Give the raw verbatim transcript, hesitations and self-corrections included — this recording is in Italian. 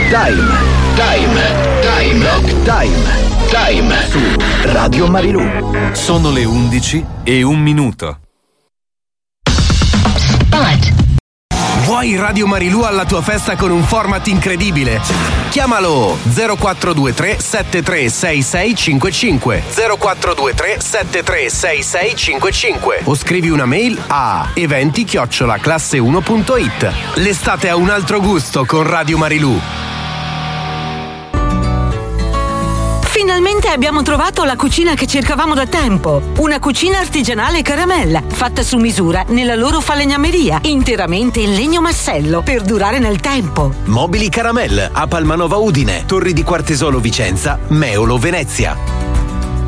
Time. Time. Time. Rock Time. Time su Radio Marilù. Sono le undici e un minuto. Spot. Vuoi Radio Marilù alla tua festa con un format incredibile? Chiamalo zero quattro due tre sette tre sei sei cinque cinque zero quattro due tre sette tre sei sei cinque cinque o scrivi una mail a eventi chiocciola classe uno punto it. L'estate ha un altro gusto con Radio Marilù. Finalmente abbiamo trovato la cucina che cercavamo da tempo. Una cucina artigianale caramella, fatta su misura nella loro falegnameria, interamente in legno massello, per durare nel tempo. Mobili Caramel a Palmanova Udine, Torri di Quartesolo Vicenza, Meolo Venezia.